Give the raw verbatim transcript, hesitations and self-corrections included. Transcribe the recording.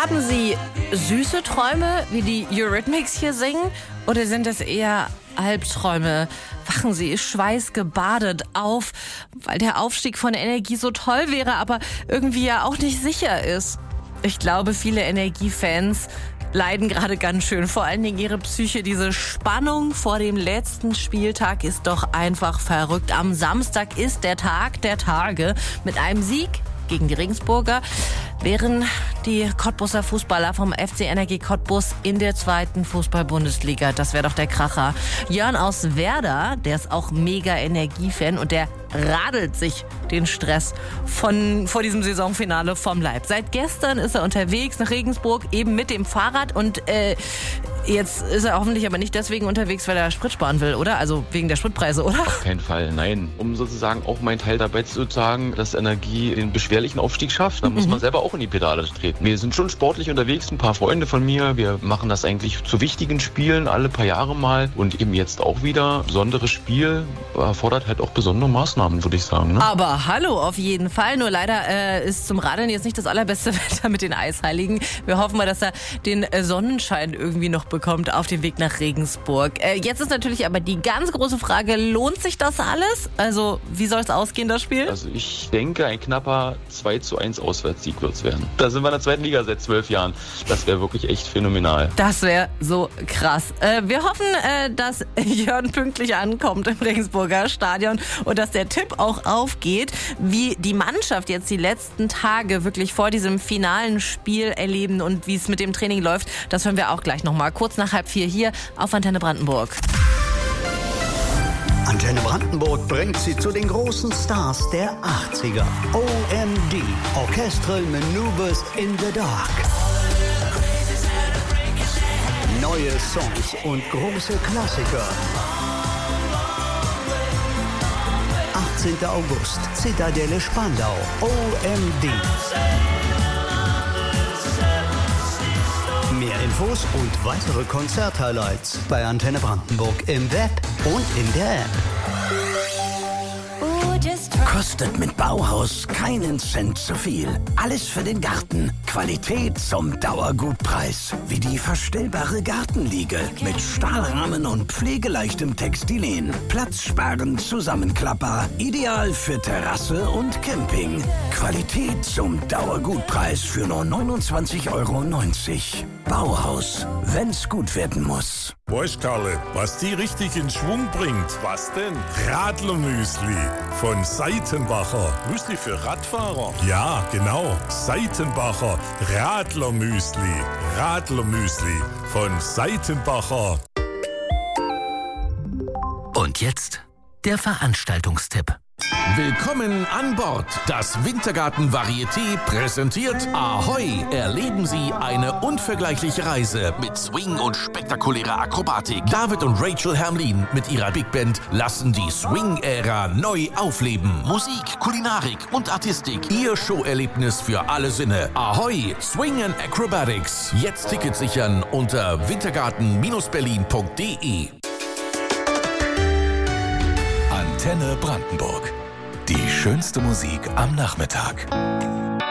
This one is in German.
Haben Sie süße Träume, wie die Eurythmics hier singen? Oder sind das eher Albträume? Wachen Sie schweißgebadet auf, weil der Aufstieg von Energie so toll wäre, aber irgendwie ja auch nicht sicher ist. Ich glaube, viele Energiefans leiden gerade ganz schön. Vor allen Dingen ihre Psyche. Diese Spannung vor dem letzten Spieltag ist doch einfach verrückt. Am Samstag ist der Tag der Tage. Mit einem Sieg gegen die Regensburger wären die Cottbuser Fußballer vom F C Energie Cottbus in der zweiten Fußball-Bundesliga. Das wäre doch der Kracher. Jörn aus Werder, der ist auch mega Energiefan und der radelt sich den Stress von vor diesem Saisonfinale vom Leib. Seit gestern ist er unterwegs nach Regensburg, eben mit dem Fahrrad und äh, jetzt ist er hoffentlich aber nicht deswegen unterwegs, weil er Sprit sparen will, oder? Also wegen der Spritpreise, oder? Auf keinen Fall, nein. Um sozusagen auch meinen Teil dabei zu tragen, dass Energie den beschwerlichen Aufstieg schafft, da muss man selber auch in die Pedale treten. Wir sind schon sportlich unterwegs, ein paar Freunde von mir. Wir machen das eigentlich zu wichtigen Spielen alle paar Jahre mal und eben jetzt auch wieder. Besonderes Spiel erfordert halt auch besondere Maßnahmen, würde ich sagen. Ne? Aber hallo, auf jeden Fall. Nur leider äh, ist zum Radeln jetzt nicht das allerbeste Wetter mit den Eisheiligen. Wir hoffen mal, dass er den äh, Sonnenschein irgendwie noch bekommt auf dem Weg nach Regensburg. Äh, jetzt ist natürlich aber die ganz große Frage, lohnt sich das alles? Also wie soll es ausgehen, das Spiel? Also ich denke, ein knapper zwei zu eins Auswärtssieg wird es werden. Da sind wir in der zweiten Liga seit zwölf Jahren. Das wäre wirklich echt phänomenal. Das wäre so krass. Äh, wir hoffen, äh, dass Jörn pünktlich ankommt im Regensburger Stadion und dass der Tipp auch aufgeht, wie die Mannschaft jetzt die letzten Tage wirklich vor diesem finalen Spiel erleben und wie es mit dem Training läuft. Das hören wir auch gleich nochmal. Kurz nach halb vier hier auf Antenne Brandenburg. Antenne Brandenburg bringt sie zu den großen Stars der achtziger. O M D, Orchestral Maneuvers in the Dark. Neue Songs und große Klassiker. achtzehnter August, Zitadelle Spandau, O M D. Mehr Infos und weitere Konzerthighlights bei Antenne Brandenburg im Web und in der App. Kostet mit Bauhaus keinen Cent zu viel. Alles für den Garten. Qualität zum Dauergutpreis. Wie die verstellbare Gartenliege mit Stahlrahmen und pflegeleichtem Textilen. Platzsparend Zusammenklapper. Ideal für Terrasse und Camping. Qualität zum Dauergutpreis für nur neunundzwanzig Euro neunzig. Bauhaus, wenn's gut werden muss. Weißt Karle, was die richtig in Schwung bringt? Was denn? Radlermüsli von Seitenbacher. Müsli für Radfahrer? Ja, genau. Seitenbacher Radlermüsli. Radlermüsli von Seitenbacher. Und jetzt der Veranstaltungstipp. Willkommen an Bord. Das Wintergarten Varieté präsentiert Ahoi! Erleben Sie eine unvergleichliche Reise mit Swing und spektakulärer Akrobatik. David und Rachel Hermlin mit ihrer Big Band lassen die Swing-Ära neu aufleben. Musik, Kulinarik und Artistik. Ihr Showerlebnis für alle Sinne. Ahoi! Swing and Acrobatics. Jetzt Tickets sichern unter wintergarten Berlin punkt de. Antenne Brandenburg. Die schönste Musik am Nachmittag.